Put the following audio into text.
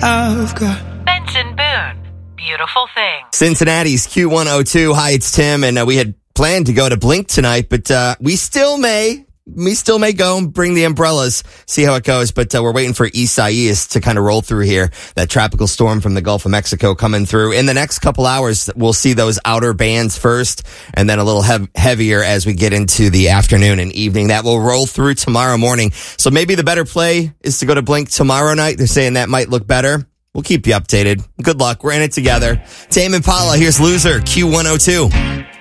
I've got. Benson Boone, Beautiful Thing. Cincinnati's Q102. Hi, it's Tim, and we had planned to go to Blink tonight, but we still may go and bring the umbrellas, see how it goes. But we're waiting for Isaias to kind of roll through here. That tropical storm from the Gulf of Mexico coming through. In the next couple hours, we'll see those outer bands first, and then a little heavier as we get into the afternoon and evening. That will roll through tomorrow morning. So maybe the better play is to go to Blink tomorrow night. They're saying that might look better. We'll keep you updated. Good luck. We're in it together. Tame Impala, here's Loser, Q102.